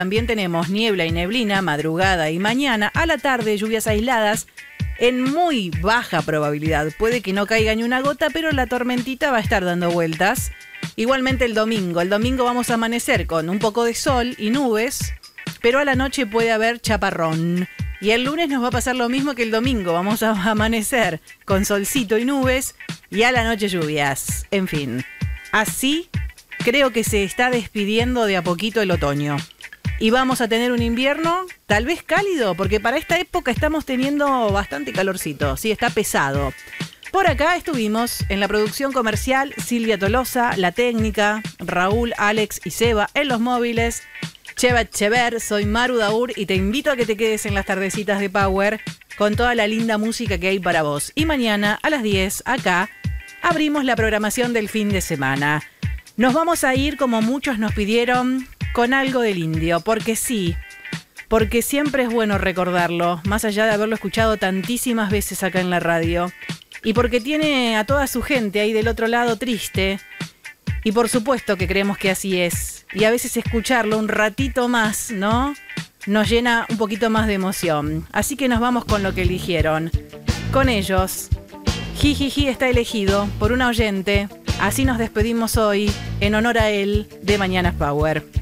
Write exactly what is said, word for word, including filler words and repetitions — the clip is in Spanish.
También tenemos niebla y neblina, madrugada y mañana. A la tarde, lluvias aisladas en muy baja probabilidad. Puede que no caiga ni una gota, pero la tormentita va a estar dando vueltas. Igualmente el domingo. El domingo vamos a amanecer con un poco de sol y nubes, pero a la noche puede haber chaparrón. Y el lunes nos va a pasar lo mismo que el domingo. Vamos a amanecer con solcito y nubes y a la noche lluvias. En fin, así creo que se está despidiendo de a poquito el otoño. Y vamos a tener un invierno tal vez cálido, porque para esta época estamos teniendo bastante calorcito. Sí, está pesado. Por acá estuvimos en la producción comercial Silvia Tolosa, la técnica, Raúl, Alex y Seba en los móviles. Cheva Chever, soy Maru Daur y te invito a que te quedes en las tardecitas de Power con toda la linda música que hay para vos. Y mañana a las diez, acá, abrimos la programación del fin de semana. Nos vamos a ir, como muchos nos pidieron, con algo del indio, porque sí, porque siempre es bueno recordarlo, más allá de haberlo escuchado tantísimas veces acá en la radio, y porque tiene a toda su gente ahí del otro lado triste, y por supuesto que creemos que así es, y a veces escucharlo un ratito más, ¿no?, nos llena un poquito más de emoción. Así que nos vamos con lo que eligieron. Con ellos, Jijiji está elegido por una oyente. Así nos despedimos hoy, en honor a él, de Mañanas Power.